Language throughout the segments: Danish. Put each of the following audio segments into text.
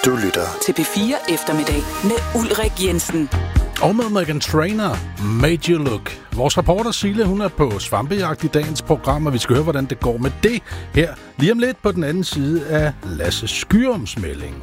Du lytter til P4 Eftermiddag med Ulrik Jensen. Og med Meghan Trainor, Made You Look. Vores reporter Sille, hun er på svampejagt i dagens program, og vi skal høre, hvordan det går med det her lige om lidt på den anden side af Lasse Skyrums melding.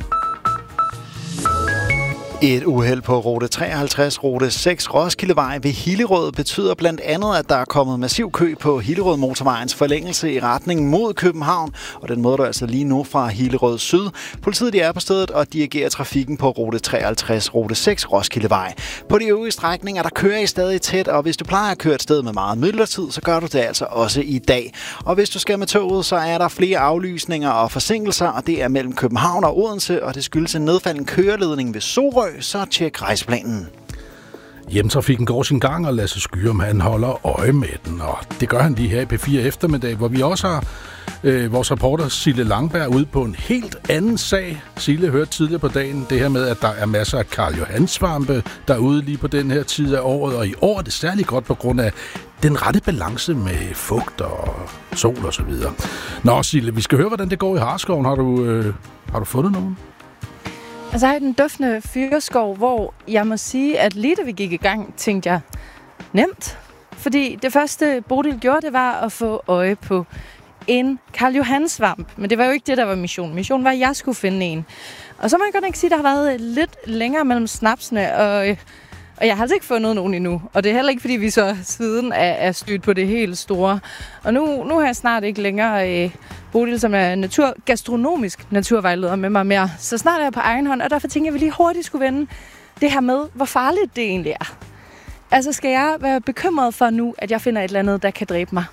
Et uheld på rute 53, rute 6 Roskildevej ved Hillerød betyder blandt andet, at der er kommet massiv kø på Hillerød motorvejens forlængelse i retning mod København, og den møder du altså lige nu fra Hillerød Syd. Politiet er på stedet og dirigerer trafikken på rute 53, rute 6 Roskildevej. På de øvrige strækninger, der kører I stadig tæt, og hvis du plejer at køre et sted med meget myldretid, så gør du det altså også i dag. Og hvis du skal med toget, så er der flere aflysninger og forsinkelser, og det er mellem København og Odense, og det skyldes en nedfalden køreledning ved Sorø. Så tjek rejseplanen. Hjemtrafikken går sin gang, og Lasse Skyrum, han holder øje med den, og det gør han lige her i P4 Eftermiddag, hvor vi også har vores reporter Sille Langberg ude på en helt anden sag. Sille hørte tidligere på dagen det her med, at der er masser af Karl Johan-svampe derude lige på den her tid af året, og i år er det særlig godt på grund af den rette balance med fugt og sol og så videre. Nå Sille, vi skal høre, hvordan det går i Harskoven. Har du fundet nogen? Altså, jeg har den duftende fyreskov, hvor jeg må sige, at lige da vi gik i gang, tænkte jeg, nemt. Fordi det første Bodil gjorde, det var at få øje på en Karl Johan-svamp. Men det var jo ikke det, der var missionen. Missionen var, at jeg skulle finde en. Og så må jeg godt ikke sige, at der har været lidt længere mellem snapsene, og jeg har altså ikke fundet nogen endnu. Og det er heller ikke, fordi vi så siden er stødt på det helt store. Og nu har jeg snart ikke længere Bodil, som er gastronomisk naturvejleder med mig mere. Så snart er jeg på egen hånd, og derfor tænker jeg, at vi lige hurtigt skulle vende det her med, hvor farligt det egentlig er. Altså, skal jeg være bekymret for nu, at jeg finder et eller andet, der kan dræbe mig?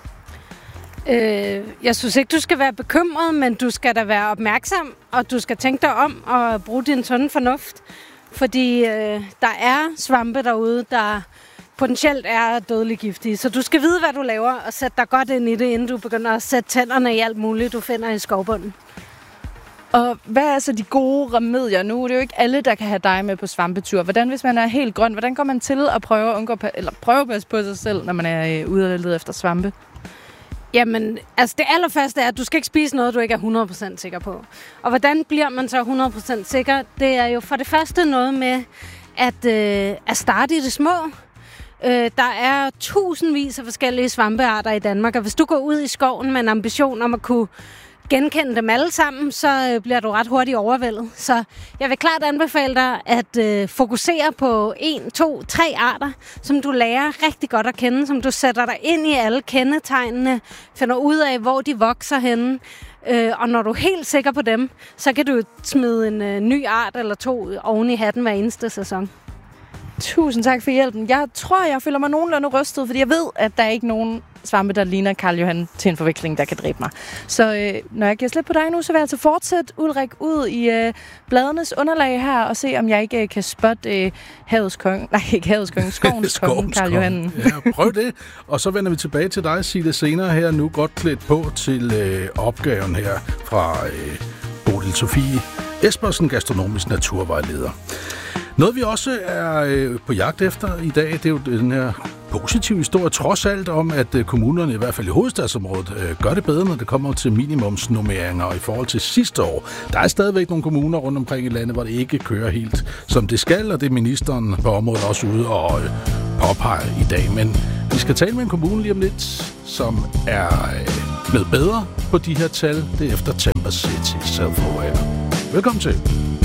Jeg synes ikke, du skal være bekymret, men du skal da være opmærksom, og du skal tænke dig om og bruge din sunde fornuft. Fordi der er svampe derude, der potentielt er dødelig giftige. Så du skal vide, hvad du laver, og sætte dig godt ind i det, inden du begynder at sætte tænderne i alt muligt, du finder i skovbunden. Og hvad er så de gode remedier nu? Det er jo ikke alle, der kan have dig med på svampetur. Hvordan, hvis man er helt grøn, hvordan går man til at prøve at passe på sig selv, når man er ude og lede efter svampe? Jamen, altså det allerførste er, at du skal ikke spise noget, du ikke er 100% sikker på. Og hvordan bliver man så 100% sikker? Det er jo for det første noget med at starte i det små. Der er tusindvis af forskellige svampearter i Danmark, og hvis du går ud i skoven med en ambition om at kunne genkende dem alle sammen, så bliver du ret hurtigt overvældet. Så jeg vil klart anbefale dig at fokusere på 1, 2, 3 arter, som du lærer rigtig godt at kende, som du sætter dig ind i alle kendetegnene, finder ud af, hvor de vokser henne. Og når du er helt sikker på dem, så kan du smide en ny art eller 2 oven i hatten hver eneste sæson. Tusind tak for hjælpen. Jeg tror, jeg føler mig nogenlunde rystet, fordi jeg ved, at der er ikke nogen svampe, der ligner Karl Johan til en forveksling, der kan dræbe mig. Så når jeg giver slip på dig nu, så vil jeg altså fortsætte Ulrik ud i bladenes underlag her og se, om jeg ikke kan spotte havets konge. Nej, ikke havets konge, skovens konge, Karl Johan. Ja, prøv det. Og så vender vi tilbage til dig, Sille, senere her, nu godt klædt på til opgaven her fra Bodil Sofie Espersen, gastronomisk naturvejleder. Noget vi også er på jagt efter i dag, det er jo den her positive historie, trods alt om, at kommunerne, i hvert fald i hovedstadsområdet, gør det bedre, når det kommer til minimumsnormeringer i forhold til sidste år. Der er stadigvæk nogle kommuner rundt omkring i landet, hvor det ikke kører helt som det skal, og det er ministeren på området også ude og påpeger i dag. Men vi skal tale med en kommune lige om lidt, som er blevet bedre på de her tal. Det er efter Temper City Self-Aware. Velkommen til.